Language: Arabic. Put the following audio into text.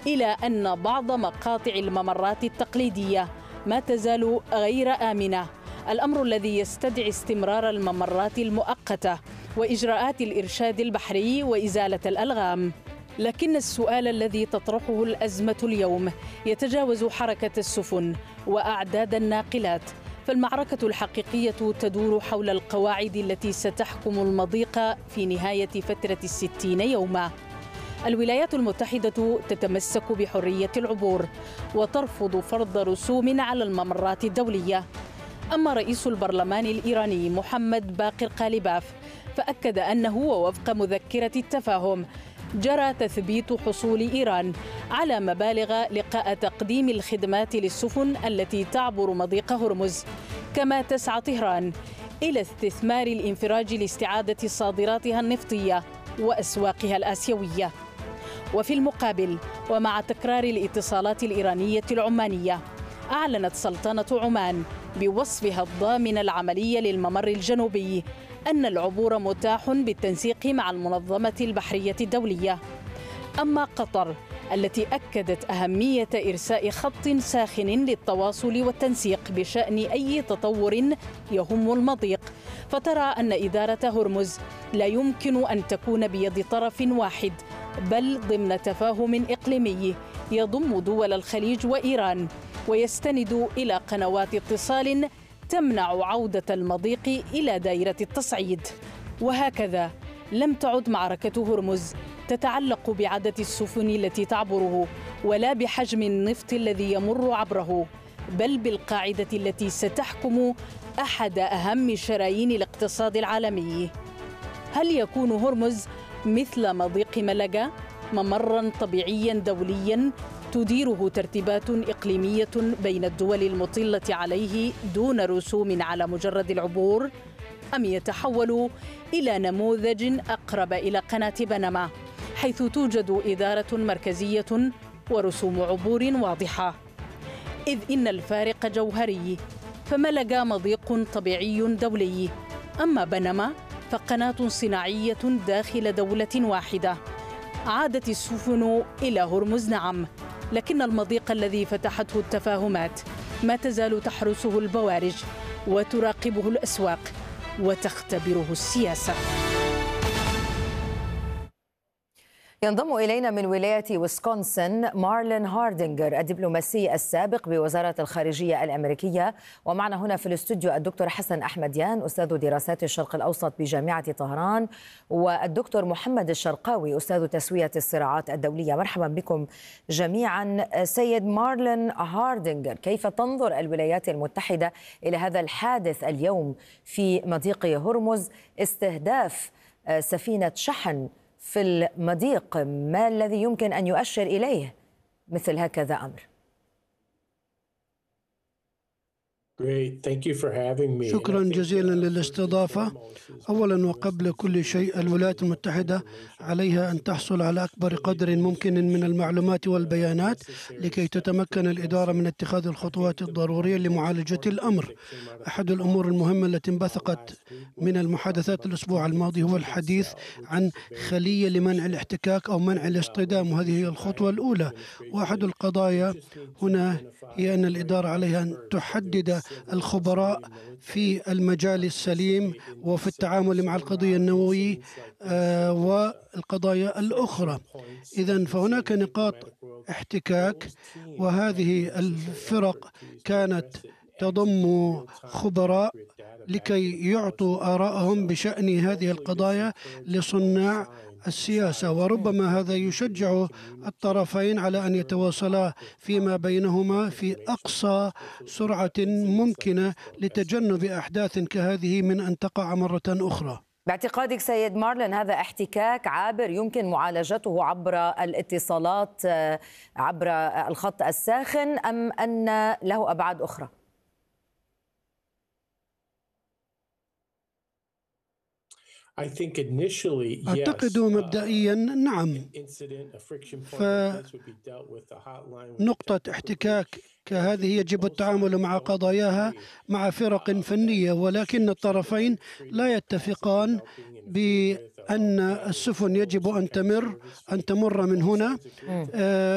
إلى أن بعض مقاطع الممرات التقليدية ما تزال غير آمنة، الأمر الذي يستدعي استمرار الممرات المؤقتة وإجراءات الإرشاد البحري وإزالة الألغام. لكن السؤال الذي تطرحه الأزمة اليوم يتجاوز حركة السفن وأعداد الناقلات، فالمعركة الحقيقية تدور حول القواعد التي ستحكم المضيق في نهاية فترة 60 يوما. الولايات المتحدة تتمسك بحرية العبور وترفض فرض رسوم على الممرات الدولية. أما رئيس البرلمان الإيراني محمد باقر قالباف فأكد أنه ووفق مذكرة التفاهم جرى تثبيت حصول إيران على مبالغ لقاء تقديم الخدمات للسفن التي تعبر مضيق هرمز، كما تسعى طهران إلى استثمار الانفراج لاستعادة صادراتها النفطية وأسواقها الآسيوية. وفي المقابل، ومع تكرار الاتصالات الإيرانية العمانية، أعلنت سلطنة عمان بوصفها الضامن العملي للممر الجنوبي أن العبور متاح بالتنسيق مع المنظمة البحرية الدولية. أما قطر التي أكدت أهمية إرساء خط ساخن للتواصل والتنسيق بشأن أي تطور يهم المضيق، فترى أن إدارة هرمز لا يمكن أن تكون بيد طرف واحد، بل ضمن تفاهم إقليمي يضم دول الخليج وإيران ويستند إلى قنوات اتصال تمنع عودة المضيق إلى دائرة التصعيد. وهكذا لم تعد معركة هرمز تتعلق بعدد السفن التي تعبره ولا بحجم النفط الذي يمر عبره، بل بالقاعدة التي ستحكم أحد أهم شرايين الاقتصاد العالمي. هل يكون هرمز مثل مضيق ملقا ممراً طبيعياً دولياً تديره ترتيبات إقليمية بين الدول المطلة عليه دون رسوم على مجرد العبور، أم يتحول إلى نموذج أقرب إلى قناة بنما حيث توجد إدارة مركزية ورسوم عبور واضحة؟ إذ إن الفارق جوهري، فملقا مضيق طبيعي دولي، أما بنما فقناة صناعية داخل دولة واحدة. عادت السفن إلى هرمز نعم، لكن المضيق الذي فتحته التفاهمات ما تزال تحرسه البوارج وتراقبه الأسواق وتختبره السياسة. ينضم إلينا من ولاية ويسكونسن مارلين هاردينغر الدبلوماسي السابق بوزارة الخارجية الأمريكية، ومعنا هنا في الاستوديو الدكتور حسن أحمديان أستاذ دراسات الشرق الأوسط بجامعة طهران، والدكتور محمد الشرقاوي أستاذ تسوية الصراعات الدولية. مرحبا بكم جميعا. سيد مارلين هاردينغر، كيف تنظر الولايات المتحدة إلى هذا الحادث اليوم في مضيق هرمز، استهداف سفينة شحن في المضيق؟ ما الذي يمكن أن يؤشر إليه مثل هكذا أمر؟ شكرا جزيلا للاستضافة. أولا وقبل كل شيء، الولايات المتحدة عليها أن تحصل على أكبر قدر ممكن من المعلومات والبيانات لكي تتمكن الإدارة من اتخاذ الخطوات الضرورية لمعالجة الأمر. أحد الأمور المهمة التي انبثقت من المحادثات الأسبوع الماضي هو الحديث عن خلية لمنع الاحتكاك أو منع الاصطدام، وهذه هي الخطوة الأولى. وأحد القضايا هنا هي أن الإدارة عليها أن تحدد الخبراء في المجال السليم وفي التعامل مع القضية النووية والقضايا الأخرى. إذن فهناك نقاط احتكاك، وهذه الفرق كانت تضم خبراء لكي يعطوا آراءهم بشأن هذه القضايا لصناع السياسة، وربما هذا يشجع الطرفين على أن يتواصلا فيما بينهما في أقصى سرعة ممكنة لتجنب أحداث كهذه من أن تقع مرة أخرى. باعتقادك سيد مارلين، هذا احتكاك عابر يمكن معالجته عبر الاتصالات عبر الخط الساخن، أم أن له أبعاد أخرى؟ أعتقد مبدئيا نعم، فنقطة احتكاك كهذه يجب التعامل مع قضاياها مع فرق فنية، ولكن الطرفين لا يتفقان بأن السفن يجب أن تمر من هنا.